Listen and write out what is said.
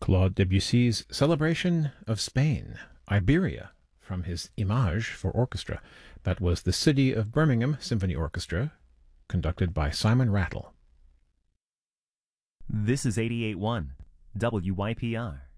Claude Debussy's Celebration of Spain, Iberia, from his Image for orchestra. That was the City of Birmingham Symphony Orchestra, conducted by Simon Rattle. This is 88.1 WYPR.